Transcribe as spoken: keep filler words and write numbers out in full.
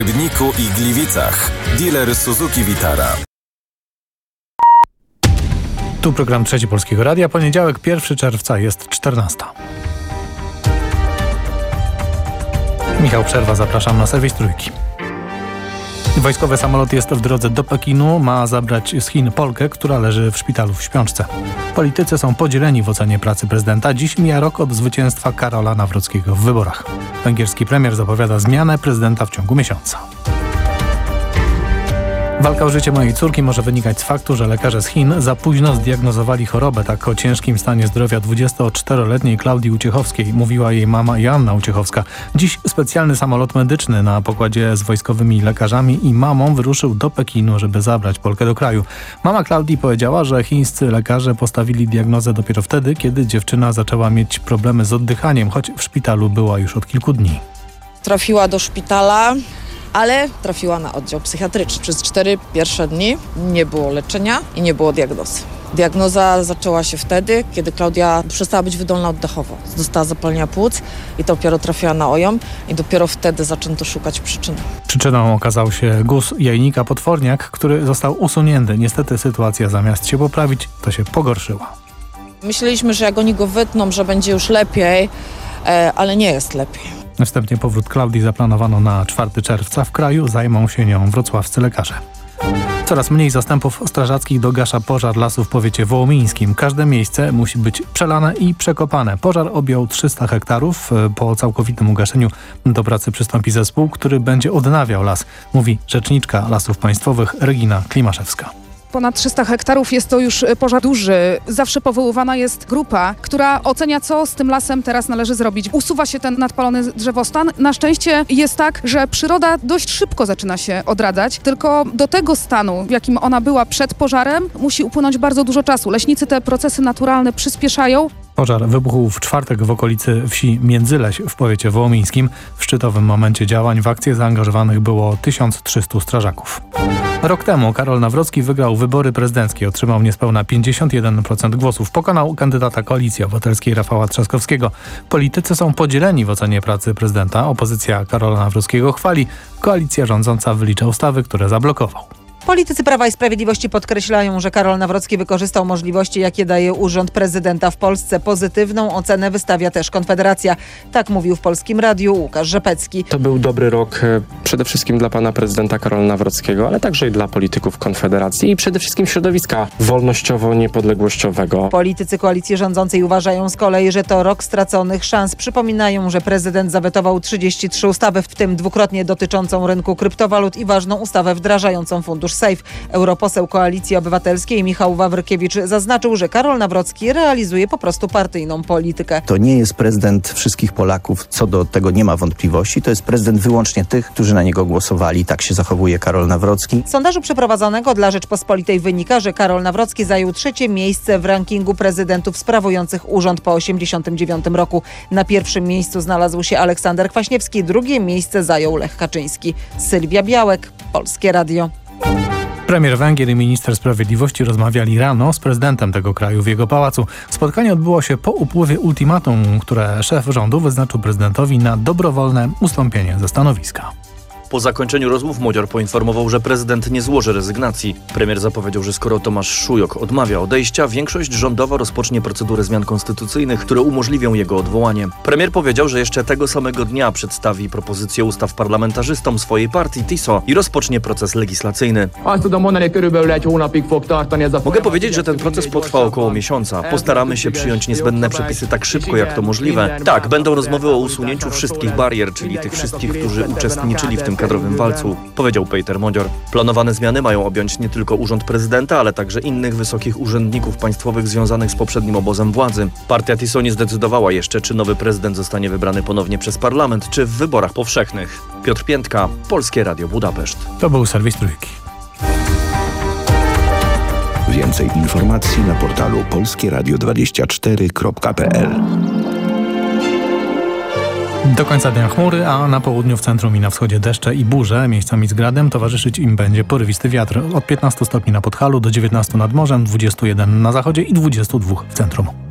W Rybniku i Gliwicach. Dealer Suzuki Vitara. Tu program Trzeci Polskiego Radia. Poniedziałek, pierwszego czerwca, jest czternasta. Michał Przerwa, zapraszam na serwis Trójki. Wojskowy samolot jest w drodze do Pekinu. Ma zabrać z Chin Polkę, która leży w szpitalu w śpiączce. Politycy są podzieleni w ocenie pracy prezydenta. Dziś mija rok od zwycięstwa Karola Nawrockiego w wyborach. Węgierski premier zapowiada zmianę prezydenta w ciągu miesiąca. Walka o życie mojej córki może wynikać z faktu, że lekarze z Chin za późno zdiagnozowali chorobę. Tak o ciężkim stanie zdrowia dwudziestoczteroletniej Klaudii Uciechowskiej mówiła jej mama Joanna Uciechowska. Dziś specjalny samolot medyczny na pokładzie z wojskowymi lekarzami i mamą wyruszył do Pekinu, żeby zabrać Polkę do kraju. Mama Klaudii powiedziała, że chińscy lekarze postawili diagnozę dopiero wtedy, kiedy dziewczyna zaczęła mieć problemy z oddychaniem, choć w szpitalu była już od kilku dni. Trafiła do szpitala, ale trafiła na oddział psychiatryczny. Przez cztery pierwsze dni nie było leczenia i nie było diagnozy. Diagnoza zaczęła się wtedy, kiedy Klaudia przestała być wydolna oddechowo. Dostała zapalenia płuc i dopiero trafiła na O J O M i dopiero wtedy zaczęto szukać przyczyny. Przyczyną okazał się guz jajnika potworniak, który został usunięty. Niestety sytuacja zamiast się poprawić, to się pogorszyła. Myśleliśmy, że jak oni go wytną, że będzie już lepiej, ale nie jest lepiej. Następnie powrót Klaudii zaplanowano na czwartego czerwca. W kraju zajmą się nią wrocławscy lekarze. Coraz mniej zastępów strażackich dogasza pożar lasu w powiecie wołomińskim. Każde miejsce musi być przelane i przekopane. Pożar objął trzysta hektarów. Po całkowitym ugaszeniu do pracy przystąpi zespół, który będzie odnawiał las, mówi rzeczniczka Lasów Państwowych Regina Klimaszewska. Ponad trzysta hektarów jest to już pożar duży. Zawsze powoływana jest grupa, która ocenia, co z tym lasem teraz należy zrobić. Usuwa się ten nadpalony drzewostan. Na szczęście jest tak, że przyroda dość szybko zaczyna się odradzać, tylko do tego stanu, w jakim ona była przed pożarem, musi upłynąć bardzo dużo czasu. Leśnicy te procesy naturalne przyspieszają. Pożar wybuchł w czwartek w okolicy wsi Międzyleś w powiecie wołomińskim. W szczytowym momencie działań w akcję zaangażowanych było tysiąc trzysta strażaków. Rok temu Karol Nawrocki wygrał wybory prezydenckie. Otrzymał niespełna pięćdziesiąt jeden procent głosów. Pokonał kandydata Koalicji Obywatelskiej Rafała Trzaskowskiego. Politycy są podzieleni w ocenie pracy prezydenta. Opozycja Karola Nawrockiego chwali. Koalicja rządząca wylicza ustawy, które zablokował. Politycy Prawa i Sprawiedliwości podkreślają, że Karol Nawrocki wykorzystał możliwości, jakie daje urząd prezydenta w Polsce. Pozytywną ocenę wystawia też Konfederacja. Tak mówił w Polskim Radiu Łukasz Rzepecki. To był dobry rok przede wszystkim dla pana prezydenta Karola Nawrockiego, ale także i dla polityków Konfederacji i przede wszystkim środowiska wolnościowo-niepodległościowego. Politycy koalicji rządzącej uważają z kolei, że to rok straconych szans. Przypominają, że prezydent zawetował trzydzieści trzy ustawy, w tym dwukrotnie dotyczącą rynku kryptowalut i ważną ustawę wdrażającą fundusz Safe. Europoseł Koalicji Obywatelskiej Michał Wawrykiewicz zaznaczył, że Karol Nawrocki realizuje po prostu partyjną politykę. To nie jest prezydent wszystkich Polaków, co do tego nie ma wątpliwości. To jest prezydent wyłącznie tych, którzy na niego głosowali. Tak się zachowuje Karol Nawrocki. Z sondażu przeprowadzonego dla Rzeczpospolitej wynika, że Karol Nawrocki zajął trzecie miejsce w rankingu prezydentów sprawujących urząd po osiemdziesiątym dziewiątym roku. Na pierwszym miejscu znalazł się Aleksander Kwaśniewski, drugie miejsce zajął Lech Kaczyński. Sylwia Białek, Polskie Radio. Premier Węgier i minister sprawiedliwości rozmawiali rano z prezydentem tego kraju w jego pałacu. Spotkanie odbyło się po upływie ultimatum, które szef rządu wyznaczył prezydentowi na dobrowolne ustąpienie ze stanowiska. Po zakończeniu rozmów Modzior poinformował, że prezydent nie złoży rezygnacji. Premier zapowiedział, że skoro Tomasz Szujok odmawia odejścia, większość rządowa rozpocznie procedurę zmian konstytucyjnych, które umożliwią jego odwołanie. Premier powiedział, że jeszcze tego samego dnia przedstawi propozycję ustaw parlamentarzystom swojej partii T I S O i rozpocznie proces legislacyjny. Mogę powiedzieć, że ten proces potrwa około miesiąca. Postaramy się przyjąć niezbędne przepisy tak szybko, jak to możliwe. Tak, będą rozmowy o usunięciu wszystkich barier, czyli tych wszystkich, którzy uczestniczyli w tym kadrowym walcu, powiedział Peter Modzior. Planowane zmiany mają objąć nie tylko urząd prezydenta, ale także innych wysokich urzędników państwowych związanych z poprzednim obozem władzy. Partia T I S O nie zdecydowała jeszcze, czy nowy prezydent zostanie wybrany ponownie przez parlament, czy w wyborach powszechnych. Piotr Piętka, Polskie Radio Budapeszt. To był serwis Trójki. Więcej informacji na portalu polskie radio dwadzieścia cztery kropka p l. Do końca dnia chmury, a na południu, w centrum i na wschodzie deszcze i burze. Miejscami z gradem towarzyszyć im będzie porywisty wiatr. Od piętnastu stopni na Podhalu do dziewiętnastu nad morzem, dwudziestu jeden na zachodzie i dwudziestu dwóch w centrum.